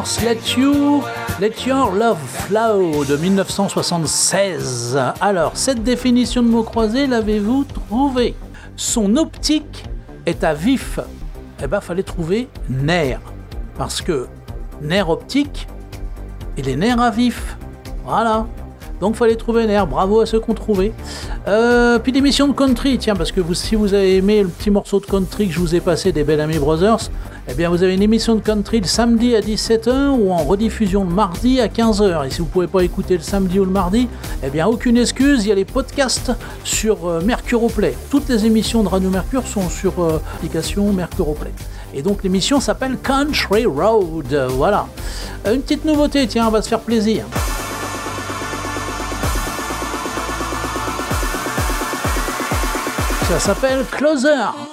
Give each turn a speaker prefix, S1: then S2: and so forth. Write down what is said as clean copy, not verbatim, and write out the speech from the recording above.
S1: Let Your Love Flow de 1976. Alors, cette définition de mots croisés, l'avez-vous trouvée? Son optique est à vif. Eh ben, fallait trouver nerf. Parce que nerf optique et les nerfs à vif. Voilà. Donc, fallait trouver nerf. Bravo à ceux qui ont trouvé. Puis l'émission de country, tiens, parce que si vous avez aimé le petit morceau de country que je vous ai passé des Bellamy Brothers, eh bien vous avez une émission de country le samedi à 17h ou en rediffusion le mardi à 15h. Et si vous ne pouvez pas écouter le samedi ou le mardi, eh bien aucune excuse, il y a les podcasts sur Mercuroplay. Toutes les émissions de Radio Mercure sont sur l'application Mercuroplay. Et donc l'émission s'appelle Country Road. Voilà. Une petite nouveauté, tiens, on va se faire plaisir. Ça s'appelle Closer.